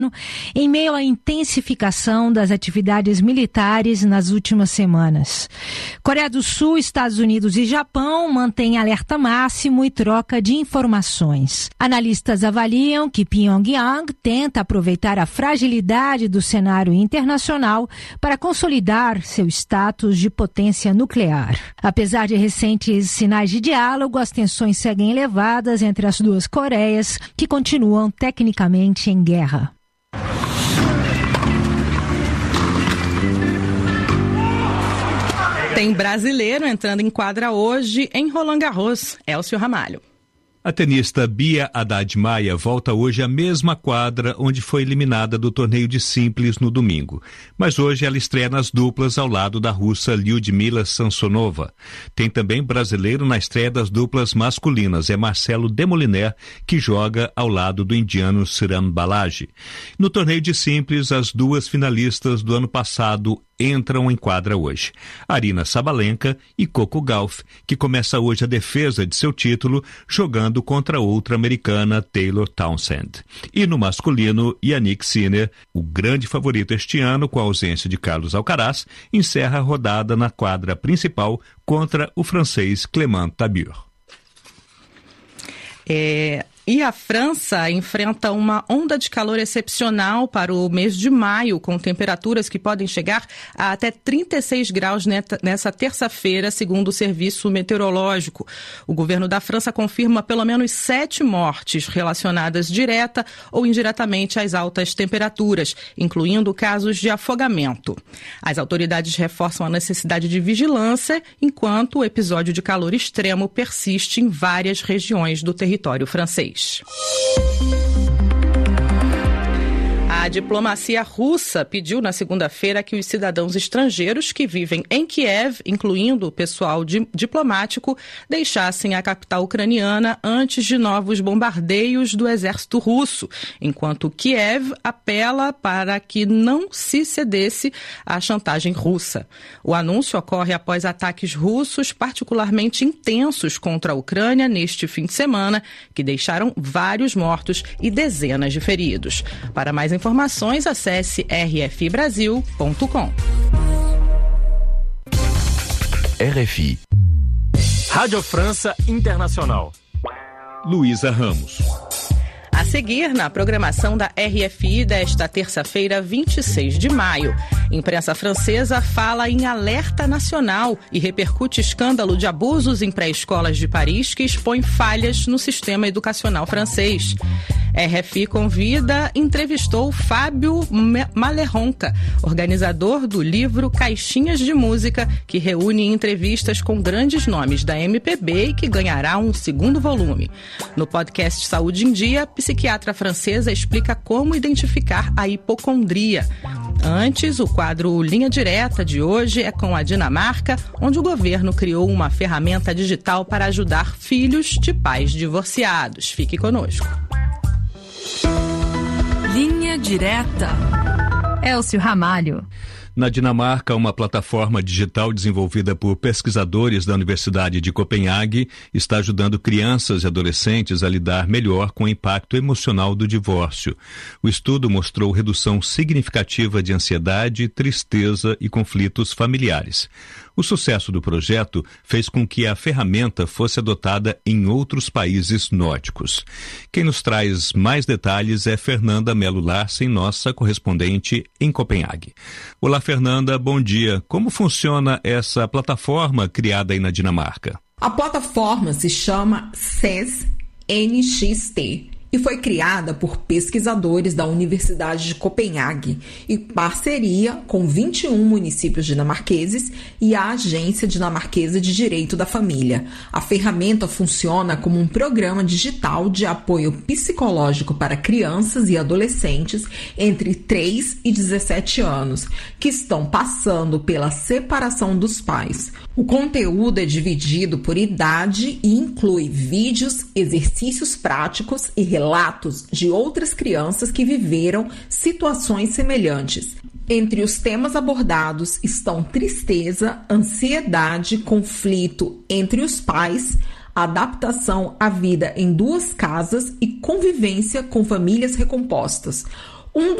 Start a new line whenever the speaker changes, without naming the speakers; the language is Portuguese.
em meio à intensificação das atividades militares nas últimas semanas. Coreia do Sul, Estados Unidos e Japão mantêm alerta máximo e troca de informações. Analistas avaliam que Pyongyang tenta aproveitar a fragilidade do cenário internacional para consolidar seu status de potência nuclear. Apesar de recentes sinais de diálogo, as tensões seguem elevadas entre as duas Coreias, que continuam tecnicamente em guerra.
Tem brasileiro entrando em quadra hoje em Roland Garros. Elcio Ramalho.
A tenista Bia Haddad Maia volta hoje à mesma quadra onde foi eliminada do torneio de simples no domingo. Mas hoje ela estreia nas duplas ao lado da russa Lyudmila Samsonova. Tem também brasileiro na estreia das duplas masculinas. É Marcelo Demoliner, que joga ao lado do indiano Siram Balaji. No torneio de simples, as duas finalistas do ano passado entram em quadra hoje. Aryna Sabalenka e Coco Gauff, que começa hoje a defesa de seu título, jogando contra outra americana, Taylor Townsend. E no masculino, Yannick Sinner, o grande favorito este ano, com a ausência de Carlos Alcaraz, encerra a rodada na quadra principal contra o francês Clément Tabur.
E a França enfrenta uma onda de calor excepcional para o mês de maio, com temperaturas que podem chegar a até 36 graus nessa terça-feira, segundo o Serviço Meteorológico. O governo da França confirma pelo menos 7 mortes relacionadas direta ou indiretamente às altas temperaturas, incluindo casos de afogamento. As autoridades reforçam a necessidade de vigilância, enquanto o episódio de calor extremo persiste em várias regiões do território francês. A diplomacia russa pediu na segunda-feira que os cidadãos estrangeiros que vivem em Kiev, incluindo o pessoal diplomático, deixassem a capital ucraniana antes de novos bombardeios do exército russo, enquanto Kiev apela para que não se cedesse à chantagem russa. O anúncio ocorre após ataques russos particularmente intensos contra a Ucrânia neste fim de semana, que deixaram vários mortos e dezenas de feridos. Para mais informações, acesse rfibrasil.com.
RFI. Rádio França Internacional.
Luísa Ramos.
A seguir, na programação da RFI desta terça-feira, 26 de maio. Imprensa francesa fala em alerta nacional e repercute escândalo de abusos em pré-escolas de Paris que expõe falhas no sistema educacional francês. RFI entrevistou Fábio Maleronca, organizador do livro Caixinhas de Música, que reúne entrevistas com grandes nomes da MPB e que ganhará um segundo volume. No podcast Saúde em Dia, a psiquiatra francesa explica como identificar a hipocondria. Antes, o quadro Linha Direta de hoje é com a Dinamarca, onde o governo criou uma ferramenta digital para ajudar filhos de pais divorciados. Fique conosco.
Linha Direta. Elcio Ramalho.
Na Dinamarca, uma plataforma digital desenvolvida por pesquisadores da Universidade de Copenhague está ajudando crianças e adolescentes a lidar melhor com o impacto emocional do divórcio. O estudo mostrou redução significativa de ansiedade, tristeza e conflitos familiares. O sucesso do projeto fez com que a ferramenta fosse adotada em outros países nórdicos. Quem nos traz mais detalhes é Fernanda Melo Larsen, nossa correspondente em Copenhague. Olá, Fernanda, bom dia. Como funciona essa plataforma criada aí na Dinamarca?
A plataforma se chama SES-NXT e foi criada por pesquisadores da Universidade de Copenhague em parceria com 21 municípios dinamarqueses e a Agência Dinamarquesa de Direito da Família. A ferramenta funciona como um programa digital de apoio psicológico para crianças e adolescentes entre 3 e 17 anos, que estão passando pela separação dos pais. O conteúdo é dividido por idade e inclui vídeos, exercícios práticos e relatos de outras crianças que viveram situações semelhantes. Entre os temas abordados estão tristeza, ansiedade, conflito entre os pais, adaptação à vida em duas casas e convivência com famílias recompostas. Um